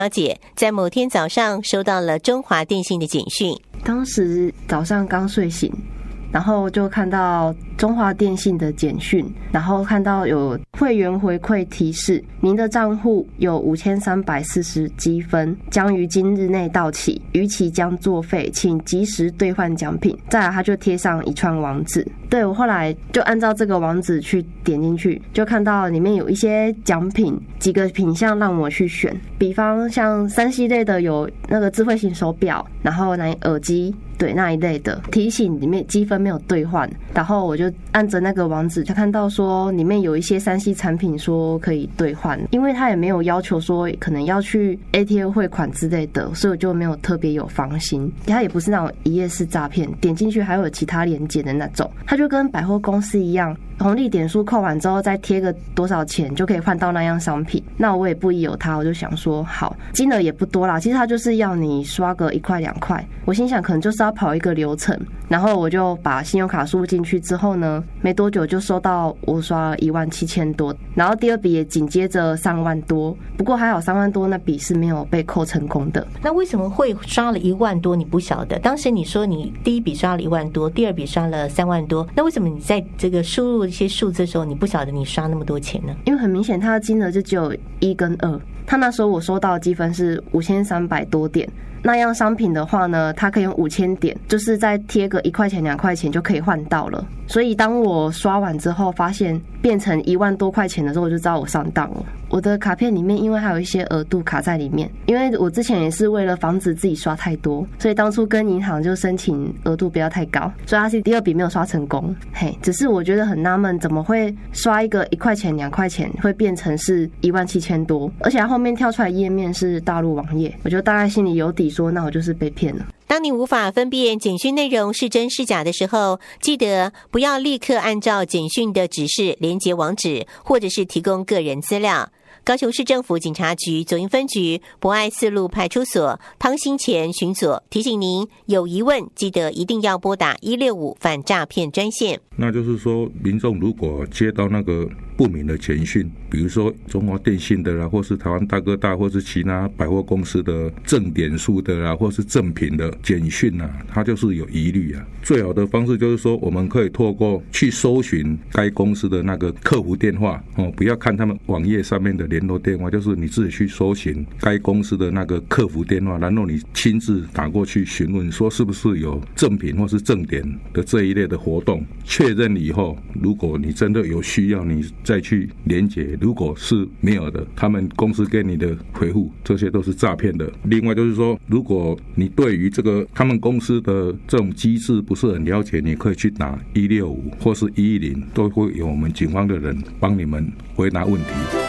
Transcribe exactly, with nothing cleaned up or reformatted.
小姐在某天早上收到了中华电信的简讯， 当时早上刚睡醒，然后就看到中华电信的简讯，然后看到有会员回馈提示，您的账户有五千三百四十积分，将于今日内到期，逾期将作废，请及时兑换奖品。再来他就贴上一串网址，对，我后来就按照这个网址去点进去，就看到里面有一些奖品，几个品项让我去选，比方像三 C 类的有那个智慧型手表，然后那耳机，对，那一类的提醒里面积分没有兑换，然后我就按着那个网址就看到说里面有一些三 C 产品说可以兑换，因为他也没有要求说可能要去 A T M 汇款之类的，所以我就没有特别有放心。他也不是那种一页式诈骗，点进去还有其他连结的那种，他就跟百货公司一样，红利点数扣完之后再贴个多少钱就可以换到那样商品。那我也不疑有他，我就想说好，金额也不多啦，其实他就是要你刷个一块两块，我心想可能就是要跑一个流程，然后我就把信用卡输入进去之后呢，没多久就收到我刷了一万七千多，然后第二笔也紧接着三万多，不过还好三万多那笔是没有被扣成功的。 那为什么会刷了一万多？你不晓得，当时你说你第一笔刷了一万多，第二笔刷了三万多，那为什么你在这个输入一些数字的时候，你不晓得你刷那么多钱呢？ 因为很明显它的金额就只有一跟二，他那时候我收到的积分是五千三百多点。那样商品的话呢，它可以用五千点，就是再贴个一块钱两块钱就可以换到了。所以当我刷完之后发现变成一万多块钱的时候，我就知道我上当了。我的卡片里面因为还有一些额度卡在里面，因为我之前也是为了防止自己刷太多，所以当初跟银行就申请额度不要太高，所以它是第二笔没有刷成功。嘿，只是我觉得很纳闷，怎么会刷一个一块钱两块钱会变成是一万七千多，而且它后面跳出来页面是大陆网页，我就大概心里有底，说那我就是被骗了。 当你无法分辨简讯内容是真是假的时候，记得不要立刻按照简讯的指示连结网址，或者是提供个人资料。高雄市政府警察局左营分局博爱四路派出所汤兴前巡佐提醒您，有疑问记得一定要拨打一六五反诈骗专线。 那就是说，民众如果接到那个不明的简讯，比如说中华电信的啦，或是台湾大哥大，或是其他百货公司的正点数的啦，或是正品的简讯啊，它就是有疑虑啊。最好的方式就是说，我们可以透过去搜寻该公司的那个客服电话哦，不要看他们网页上面的联络电话，就是你自己去搜寻该公司的那个客服电话，然后你亲自打过去询问，说是不是有正品或是正点的这一类的活动。确认以后，如果你真的有需要，你再去连结，如果是没有的，他们公司给你的回复，这些都是诈骗的。另外就是说，如果你对于这个他们公司的这种机制不是很了解，你可以去打一六五或是一一零，都会有我们警方的人帮你们回答问题。